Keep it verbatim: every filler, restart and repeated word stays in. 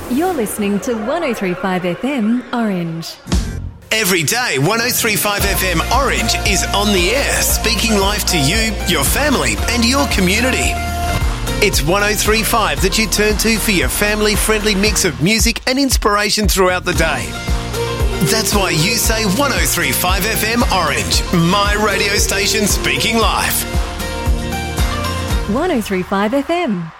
You're listening to one oh three point five F M Orange. Every day, one oh three point five F M Orange is on the air, speaking life to you, your family and your community. It's one oh three point five that you turn to for your family-friendly mix of music and inspiration throughout the day. That's why you say one oh three point five F M Orange, my radio station speaking life. one oh three point five F M.